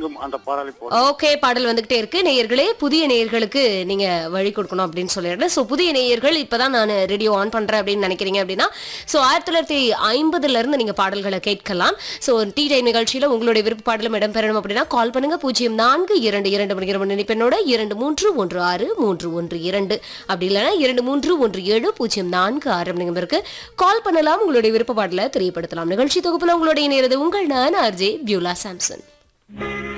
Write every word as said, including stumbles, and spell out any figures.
எங்கும் அந்த பாடலை போடுங்க. ஓகே, பாடல் வந்துகிட்டே இருக்கு. நேயர்களே, புதிய நேயர்களுக்கு நீங்க வழி கொடுக்கணும் அப்படின்னு சொல்லிடுறேன். ஸோ புதிய நேயர்கள் இப்பதான் நான் ரேடியோ ஆன் பண்றேன் அப்படின்னு நினைக்கிறீங்க அப்படின்னா, ஸோ ஆயிரத்தி தொள்ளாயிரத்தி ஐம்பதுல இருந்து நீங்க பாடல்களை கேட்கலாம். ஸோ டீ டைம் நிகழ்ச்சியில உங்களுடைய விருப்ப பாடலும் இடம்பெறணும் அப்படின்னா கால் பண்ணுங்க பூஜ்ஜியம் நான்கு இரண்டு இரண்டு மணிக்கிற நினைப்பெண்ணோட இரண்டு மூன்று ஒன்று ஆறு மூன்று ஒன்று இரண்டு அப்படி இல்லைன்னா இரண்டு மூன்று ஒன்று ஏழு பூஜ்ஜியம் நான்கு ஆறு நம்பருக்கு கால் பண்ணலாம். உங்களுடைய விருப்ப பாடலை தெரியப்படுத்தலாம். நிகழ்ச்சி தொகுப்புல உங்களுடைய நேரது உங்கள் நான் ஆர்ஜே பியூலா சாம்சன்.